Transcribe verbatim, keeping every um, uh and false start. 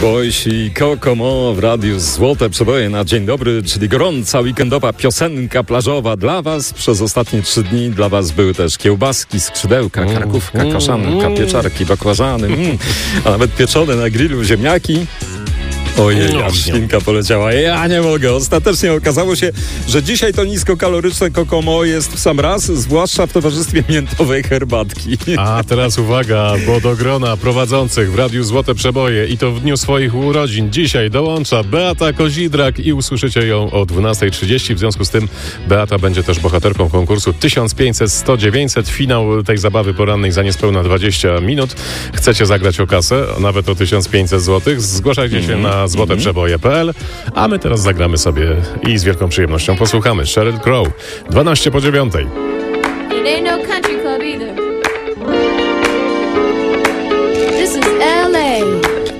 Boys i Kokomo w radiu Złote Przeboje na dzień dobry, czyli gorąca weekendowa piosenka plażowa dla was. Przez ostatnie trzy dni dla was były też kiełbaski, skrzydełka, karkówka, kaszanka, pieczarki, bakłażany, mm, a nawet pieczone na grillu ziemniaki. Ojej, aż świnka poleciała. Ja nie mogę. Ostatecznie okazało się, że dzisiaj to niskokaloryczne Kokomo jest w sam raz, zwłaszcza w towarzystwie miętowej herbatki. A teraz uwaga, bo do grona prowadzących w Radiu Złote Przeboje i to w dniu swoich urodzin dzisiaj dołącza Beata Kozidrak i usłyszycie ją o dwunasta trzydzieści. W związku z tym Beata będzie też bohaterką konkursu tysiąc pięćset sto dziewięćset. Finał tej zabawy porannej za niespełna dwadzieścia minut. Chcecie zagrać o kasę, nawet o tysiąc pięćset złotych? Zgłaszajcie mm-hmm. się na złote przeboje kropka p l, a my teraz zagramy sobie i z wielką przyjemnością posłuchamy Sheryl Crow. dwanaście po dziewiątej.